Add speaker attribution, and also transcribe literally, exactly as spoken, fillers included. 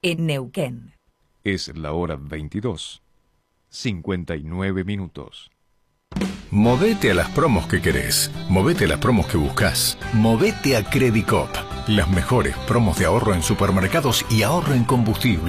Speaker 1: en Neuquén.
Speaker 2: Es la hora veintidós, cincuenta y nueve minutos.
Speaker 3: Movete a las promos que querés. Movete a las promos que buscas. Movete a Credicop. Las mejores promos de ahorro en supermercados y ahorro en combustible.